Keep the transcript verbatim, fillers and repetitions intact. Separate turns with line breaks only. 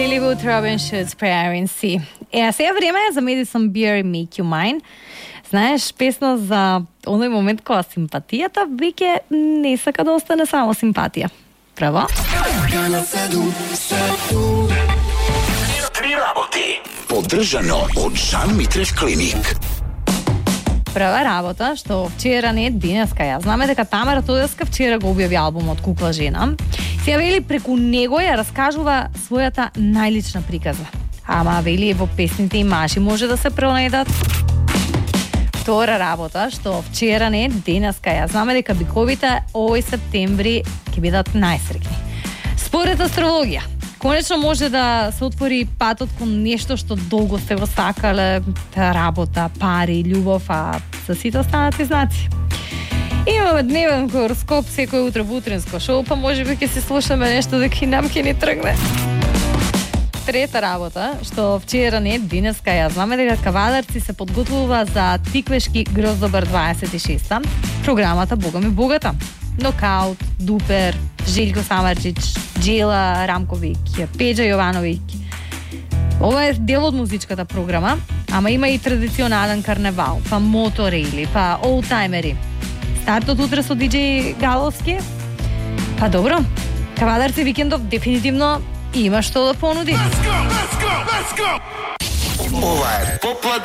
Lilywood Robin Schulz, Prayer in Sea. Е, сега време е за Madison Beer Make You Mine. Знаеш, песна за оној момент кога симпатијата веќе не сака да остане само симпатија. Право?
Три работи. Поддржано од Жан Митрев Клиник.
Прва работа, што вчера не денеска ја знаме дека Тамара Тодеска вчера го објави албумот Кукла жена. Сега вели преку него ја раскажува својата најлична приказна. Ама вели во песните и маши може да се пронедат. Втора работа, што вчера не денеска ја знаме дека биковите овој септември ќе бидат најсреќни. Според астрологија, конечно може да се отвори патот кон нешто што долго сте го сакале, работа, пари, љубов, а за сите останати знаци. Имаме дневен хороскоп секој утре во утринско шоу, па можеби ќе се слушаме нешто дека и нам ќе ни тргне. Трета работа, што вчера не денеска ја знаме дека кавадарци се подготвува за Тиквешки Гроздобар дваесет и шеста, програмата Бога ми богата. Нокаут, Дупер, Желјко Самарчич, Джела Рамковик, Пеџа Јовановиќ. Ова е дел од музичката програма, ама има и традиционален карневал, па моторейли, па олтаймери. Стартот утре со диџеј Галовски. Па добро, кавадарци викендов дефинитивно има што да понуди.
Ова е Попладне